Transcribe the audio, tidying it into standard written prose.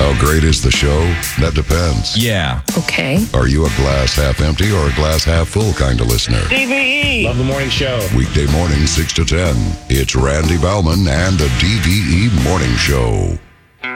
How great is the show? That depends. Yeah. Okay. Are you a glass half empty or a glass half full kind of listener? DVE. Love the morning show. Weekday morning, 6 to 10. It's Randy Bauman and the DVE Morning Show.